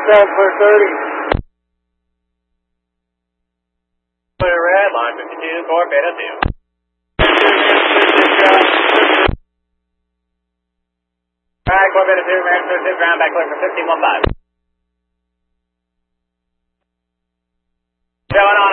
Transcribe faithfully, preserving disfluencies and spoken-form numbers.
seven for thirty. Clear red, line fifty-two, four, beta two. Alright, four, beta two, American thirty-six, ground back clear for fifteen, one five. Showing on